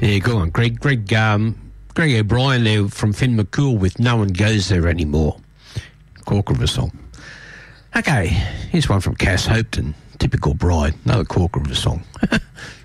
Yeah, go on, Greg. Greg O'Brien there from Finn McCool with No One Goes There Anymore. Corker of a song. Okay, here's one from Cass Hopeton, Typical Bride, another corker of a song.